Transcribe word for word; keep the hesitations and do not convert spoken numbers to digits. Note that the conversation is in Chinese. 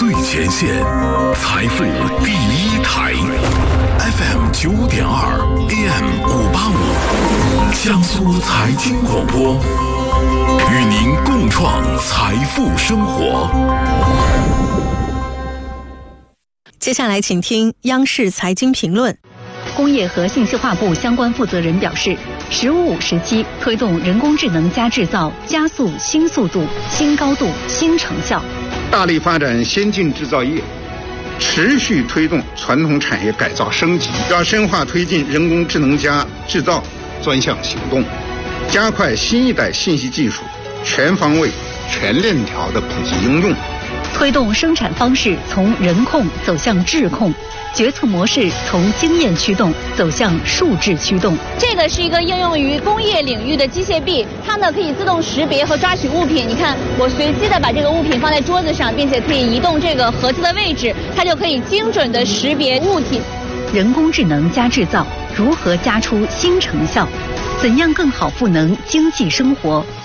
最前线，财富第一台 ，F M 九点二 ，A M 五八五，江苏财经广播，与您共创财富生活。 接下来，请听央视财经评论。 工业和信息化部相关负责人表示，十五五时期推动人工智能加制造，加速新速度、新高度、新成效， 大力发展先进制造业，持续推动传统产业改造升级，要深化推进人工智能加制造专项行动，加快新一代信息技术全方位、全链条的普及应用， 推动生产方式从人控走向智控，决策模式从经验驱动走向数字驱动。 这个是一个应用于工业领域的机械臂，它呢可以自动识别和抓取物品。你看，我随机的把这个物品放在桌子上，并且可以移动这个盒子的位置，它就可以精准的识别物体。 人工智能加制造，如何加出新成效？怎样更好赋能经济生活？